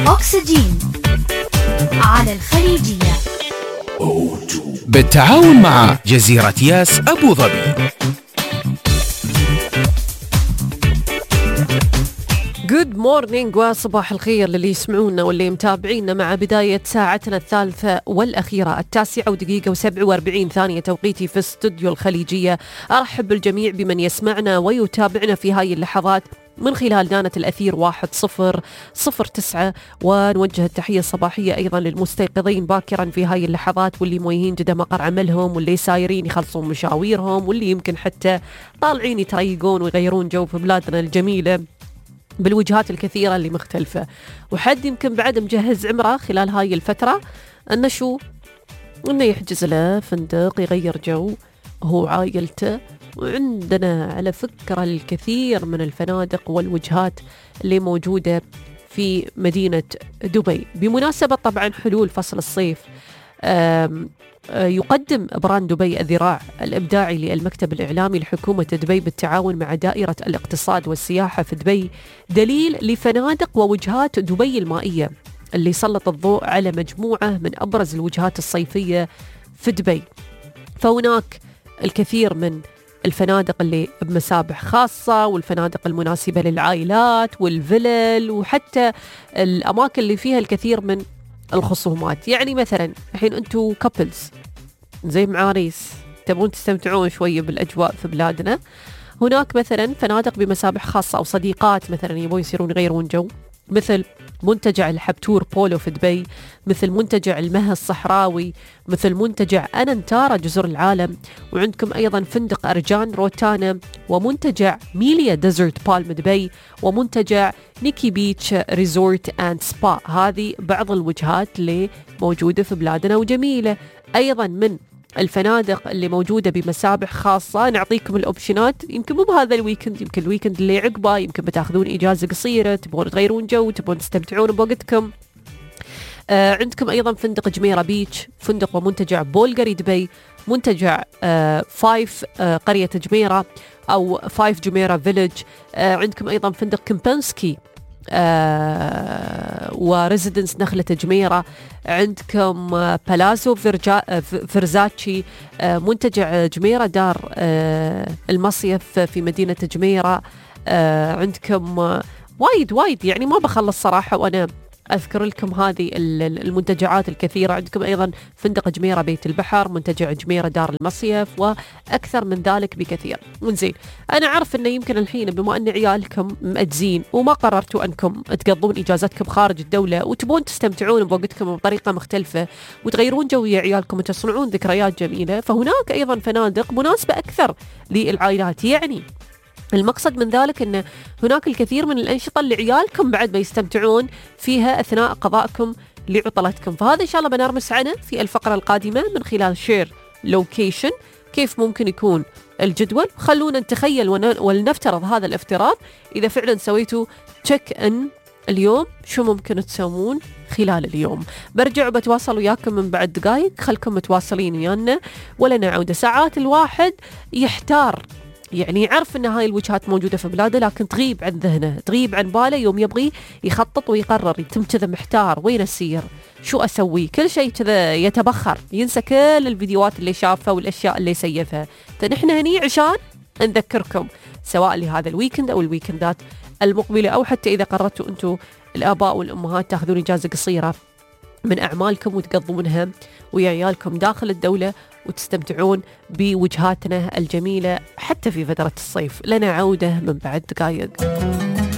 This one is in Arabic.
أكسجين على الخليجية بالتعاون مع جزيرة ياس أبو ظبي. Good morning وصباح الخير للي يسمعونا واللي متابعينا مع بداية ساعتنا الثالثة والأخيرة 9:47 توقيتي في استوديو الخليجية. أرحب بالجميع بمن يسمعنا ويتابعنا في هاي اللحظات من خلال دانة الأثير 1009، ونوجه التحية الصباحية أيضا للمستيقظين باكرا في هاي اللحظات، واللي مويهين جدا مقر عملهم، واللي سايرين يخلصون مشاويرهم، واللي يمكن حتى طالعين يتريقون ويغيرون جو في بلادنا الجميلة بالوجهات الكثيرة اللي مختلفة. وحد يمكن بعد مجهز عمره خلال هاي الفترة إنه يحجز له فندق يغير جو هو عائلته. وعندنا على فكرة الكثير من الفنادق والوجهات اللي موجودة في مدينة دبي بمناسبة طبعا حلول فصل الصيف. يقدم براند دبي الذراع الإبداعي للمكتب الإعلامي لحكومة دبي بالتعاون مع دائرة الاقتصاد والسياحة في دبي دليل لفنادق ووجهات دبي المائية، اللي سلط الضوء على مجموعة من أبرز الوجهات الصيفية في دبي. فهناك الكثير من الفنادق اللي بمسابح خاصة، والفنادق المناسبة للعائلات والفلل، وحتى الأماكن اللي فيها الكثير من الخصومات. يعني مثلا الحين أنتوا كابلز زي معاريس تبون تستمتعون شوية بالأجواء في بلادنا، هناك مثلا فنادق بمسابح خاصة، أو صديقات مثلا يبون يصيرون يغيرون جو، مثل منتجع الحبتور بولو في دبي، مثل منتجع المها الصحراوي، مثل منتجع أنانتارا جزر العالم، وعندكم أيضا فندق أرجان روتانا، ومنتجع ميليا ديزرت بالم دبي، ومنتجع نيكي بيتش ريزورت أند سبا. هذه بعض الوجهات اللي موجودة في بلادنا وجميلة. أيضا من الفنادق اللي موجودة بمسابح خاصة نعطيكم الأوبشنات، يمكن مو بهذا الويكند، يمكن الويكند اللي عقبه، يمكن بتاخذون إجازة قصيرة، تبون تغيرون جو، تبون تستمتعون بوقتكم. عندكم أيضا فندق جميرة بيتش، فندق ومنتجع بولغاري دبي، منتجع فايف قرية جميرة أو فايف جميرة فيلج. عندكم أيضا فندق كمبنسكي وريزيدنس نخلة جميرة. عندكم بالازو فرزاتشي، منتجع جميرة دار المصيف في مدينة جميرة. عندكم وايد يعني ما بخلص صراحة وأنا أذكر لكم هذه المنتجعات الكثيرة. عندكم أيضا فندق جميرة بيت البحر، منتجع جميرة دار المصيف، وأكثر من ذلك بكثير. ونزين أنا أعرف أنه يمكن الحين بما أن عيالكم مأجزين وما قررتوا أنكم تقضون إجازتكم خارج الدولة وتبون تستمتعون بوقتكم بطريقة مختلفة وتغيرون جوية عيالكم وتصنعون ذكريات جميلة، فهناك أيضا فنادق مناسبة أكثر للعائلات. يعني المقصد من ذلك أن هناك الكثير من الأنشطة اللي عيالكم بعد ما يستمتعون فيها أثناء قضائكم لعطلتكم. فهذا إن شاء الله بنرمس عنه في الفقرة القادمة من خلال شير لوكيشن، كيف ممكن يكون الجدول. خلونا نتخيل ولنفترض هذا الافتراض، إذا فعلا سويتوا تشيك إن اليوم شو ممكن تسوون خلال اليوم. برجع وبتواصل وياكم من بعد دقائق، خلكم متواصلين ويانا ولنا عودة. ساعات الواحد يحتار، يعني يعرف أن هاي الوجهات موجودة في بلاده لكن تغيب عن ذهنه، تغيب عن باله يوم يبغي يخطط ويقرر، يتم كذا محتار وين أسير، شو أسوي، كل شيء كذا يتبخر، ينسى كل الفيديوهات اللي شافها والأشياء اللي سيفها. فنحن هني عشان نذكركم سواء لهذا الويكند أو الويكندات المقبلة، أو حتى إذا قررتوا أنتوا الآباء والأمهات تأخذون إجازة قصيرة من أعمالكم وتقضونها ويا عيالكم داخل الدولة وتستمتعون بوجهاتنا الجميلة حتى في فترة الصيف. لنا عودة من بعد دقائق.